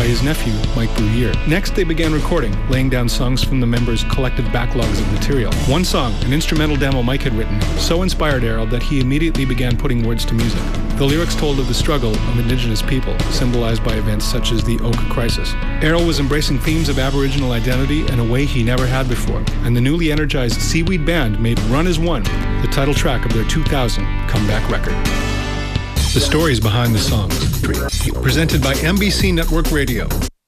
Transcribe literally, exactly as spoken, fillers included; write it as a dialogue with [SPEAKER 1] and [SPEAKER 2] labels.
[SPEAKER 1] his nephew, Mike Bruyere. Next, they began recording, laying down songs from the members' collective backlogs of material. One song, an instrumental demo Mike had written, so inspired Errol that he immediately began putting words to music. The lyrics told of the struggle of Indigenous people, symbolized by events such as the Oak Crisis. Errol was embracing themes of Aboriginal identity in a way he never had before, and the newly energized Seaweed Band made Run As One the title track of their two thousand comeback record. The stories behind the songs. Presented by M B C Network Radio.